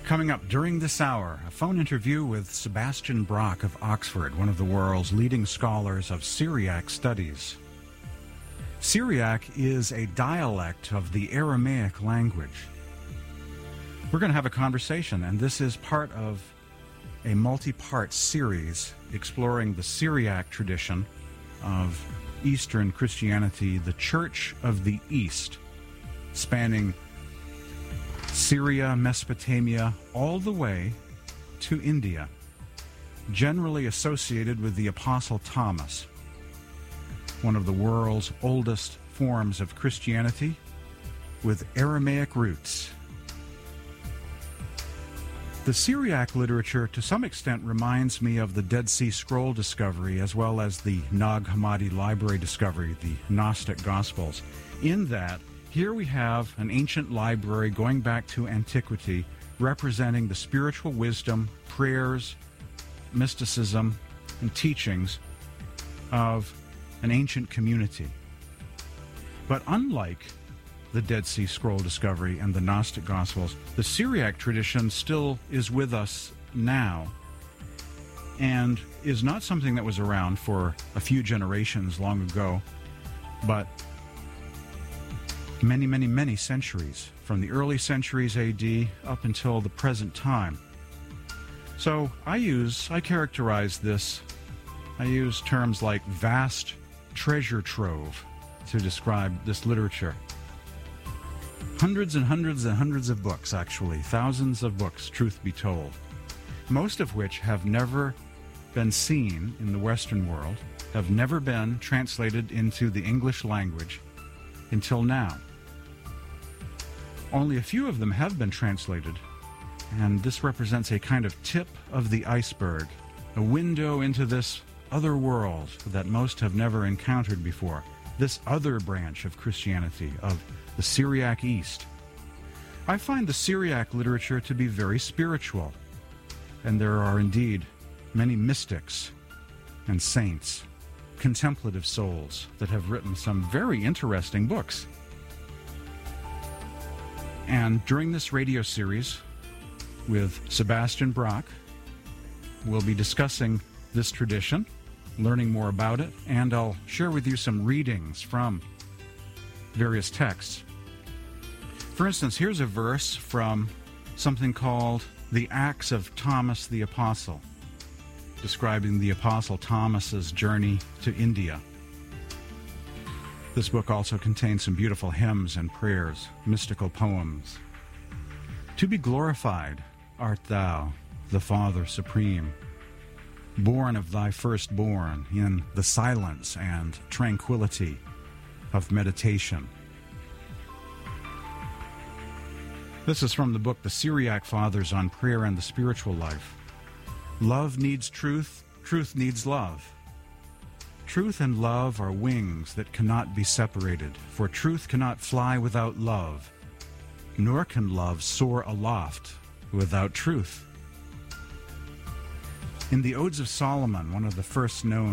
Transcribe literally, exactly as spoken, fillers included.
Coming up during this hour, a phone interview with Sebastian Brock of Oxford, one of the world's leading scholars of Syriac studies. Syriac is a dialect of the Aramaic language. We're going to have a conversation, and this is part of a multi-part series exploring the Syriac tradition of Eastern Christianity, the Church of the East, spanning Syria, Mesopotamia, all the way to India, generally associated with the Apostle Thomas, one of the world's oldest forms of Christianity with Aramaic roots. The Syriac literature to some extent reminds me of the Dead Sea Scroll discovery as well as the Nag Hammadi library discovery, the Gnostic Gospels, in that here we have an ancient library going back to antiquity representing the spiritual wisdom, prayers, mysticism, and teachings of an ancient community. But unlike the Dead Sea Scroll discovery and the Gnostic Gospels, the Syriac tradition still is with us now and is not something that was around for a few generations long ago, but many, many, many centuries, from the early centuries A D up until the present time. So I use, I characterize this, I use terms like vast treasure trove to describe this literature. Hundreds and hundreds and hundreds of books, actually, thousands of books, truth be told, most of which have never been seen in the Western world, have never been translated into the English language until now. Only a few of them have been translated, and this represents a kind of tip of the iceberg, a window into this other world that most have never encountered before, this other branch of Christianity, of the Syriac East. I find the Syriac literature to be very spiritual, and there are indeed many mystics and saints, contemplative souls that have written some very interesting books. And during this radio series with Sebastian Brock, we'll be discussing this tradition, learning more about it, and I'll share with you some readings from various texts. For instance, here's a verse from something called the Acts of Thomas the Apostle, describing the Apostle Thomas's journey to India. This book also contains some beautiful hymns and prayers, mystical poems. To be glorified art thou, the Father Supreme, born of thy firstborn in the silence and tranquility of meditation. This is from the book The Syriac Fathers on Prayer and the Spiritual Life. Love needs truth, truth needs love. Truth and love are wings that cannot be separated, for truth cannot fly without love, nor can love soar aloft without truth. In the Odes of Solomon, one of the first known